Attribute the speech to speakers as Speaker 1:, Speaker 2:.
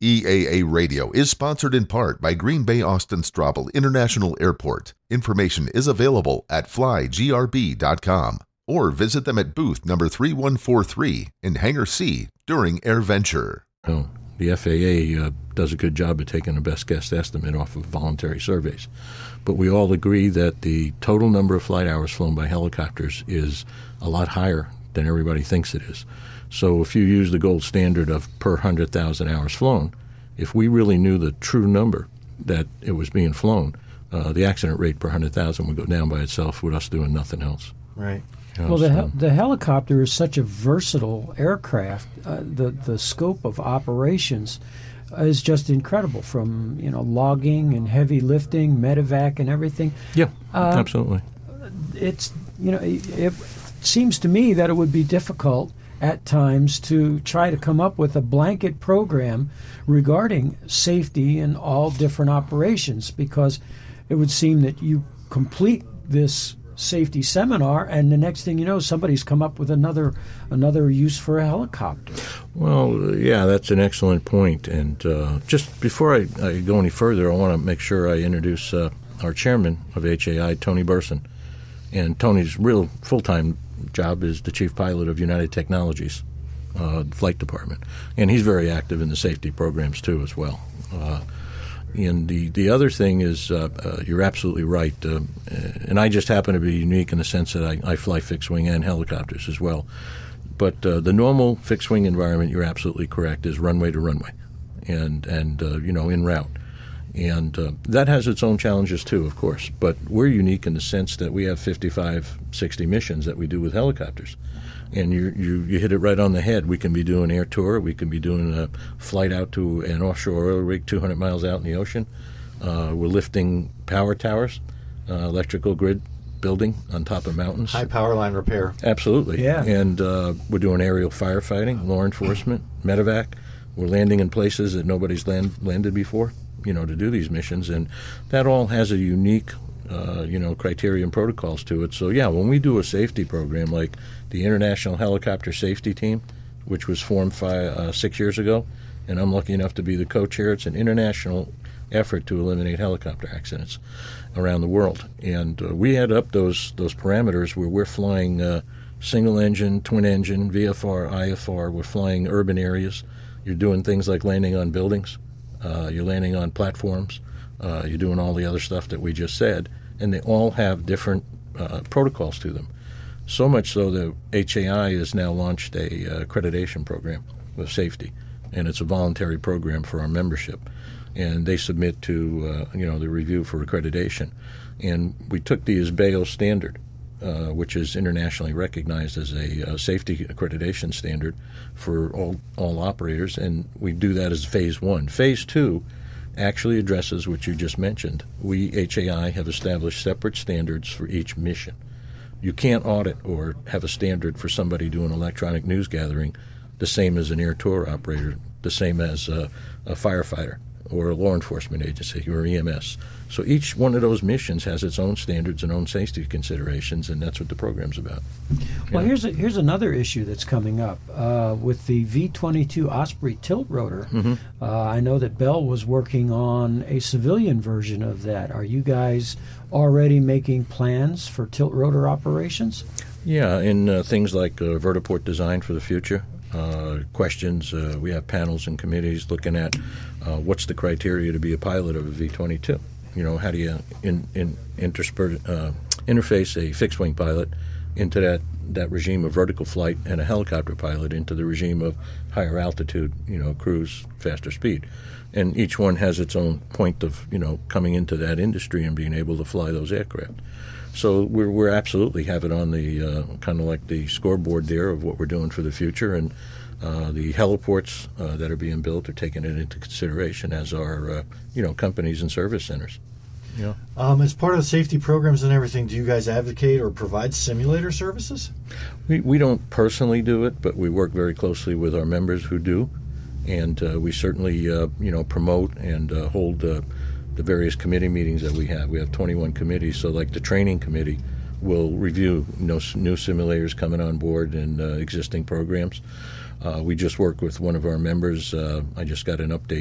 Speaker 1: EAA Radio is sponsored in part by Green Bay Austin Straubel International Airport. Information is available at flygrb.com or visit them at booth number 3143 in Hangar C during AirVenture.
Speaker 2: Oh, the FAA does a good job of taking a best guess estimate off of voluntary surveys. But we all agree that the total number of flight hours flown by helicopters is a lot higher than everybody thinks it is. So if you use the gold standard of per 100,000 hours flown, if we really knew the true number that it was being flown, the accident rate per 100,000 would go down by itself with us doing nothing else.
Speaker 3: Right.
Speaker 4: Well, the helicopter is such a versatile aircraft. The scope of operations is just incredible, from logging and heavy lifting, medevac, and everything.
Speaker 2: Yeah, absolutely.
Speaker 4: It seems to me that it would be difficult at times to try to come up with a blanket program regarding safety in all different operations, because it would seem that you complete this safety seminar and the next thing you know, somebody's come up with another use for a helicopter.
Speaker 2: Well, yeah, that's an excellent point. And just before I go any further, I want to make sure I introduce our chairman of HAI, Tony Burson. And Tony's real full-time job is the chief pilot of United Technologies flight department, and he's very active in the safety programs too as well. And the other thing is, you're absolutely right, and I just happen to be unique in the sense that I fly fixed-wing and helicopters as well. But the normal fixed-wing environment, you're absolutely correct, is runway to runway, and en route. And that has its own challenges too, of course. But we're unique in the sense that we have 55, 60 missions that we do with helicopters. And you hit it right on the head. We can be doing air tour. We can be doing a flight out to an offshore oil rig 200 miles out in the ocean. We're lifting power towers, electrical grid building on top of mountains.
Speaker 3: High power line repair.
Speaker 2: Absolutely.
Speaker 4: Yeah.
Speaker 2: And we're doing aerial firefighting, law enforcement, medevac. We're landing in places that nobody's landed before, to do these missions. And that all has a unique criteria and protocols to it. So, yeah, when we do a safety program like the International Helicopter Safety Team, which was formed 6 years ago, and I'm lucky enough to be the co-chair, it's an international effort to eliminate helicopter accidents around the world. And we had up those parameters where we're flying single-engine, twin-engine, VFR, IFR. We're flying urban areas. You're doing things like landing on buildings. You're landing on platforms. You're doing all the other stuff that we just said, and they all have different protocols to them. So much so that HAI has now launched a accreditation program of safety, and it's a voluntary program for our membership. And they submit to the review for accreditation. And we took the ISBEO standard, which is internationally recognized as a safety accreditation standard for all operators, and we do that as phase one. Phase two actually addresses what you just mentioned. We, HAI, have established separate standards for each mission. You can't audit or have a standard for somebody doing electronic news gathering the same as an air tour operator, the same as a firefighter or a law enforcement agency or EMS. So each one of those missions has its own standards and own safety considerations, and that's what the program's about.
Speaker 4: Well, here's another issue that's coming up with the V-22 Osprey tilt rotor.
Speaker 2: Mm-hmm.
Speaker 4: I know that Bell was working on a civilian version of that. Are you guys already making plans for tilt rotor operations?
Speaker 2: Yeah, in things like vertiport design for the future. Questions. We have panels and committees looking at what's the criteria to be a pilot of a V-22. How do you interface a fixed-wing pilot into that regime of vertical flight, and a helicopter pilot into the regime of higher altitude, cruise, faster speed. And each one has its own point of, coming into that industry and being able to fly those aircraft. So we're absolutely have it on the kind of like the scoreboard there of what we're doing for the future, and the heliports that are being built are taking it into consideration as our companies and service centers. Yeah.
Speaker 3: As part of the safety programs and everything, do you guys advocate or provide simulator services?
Speaker 2: We don't personally do it, but we work very closely with our members who do, and we certainly promote and hold the various committee meetings that we have. We have 21 committees, so like the training committee will review new simulators coming on board and existing programs. We just worked with one of our members. I just got an update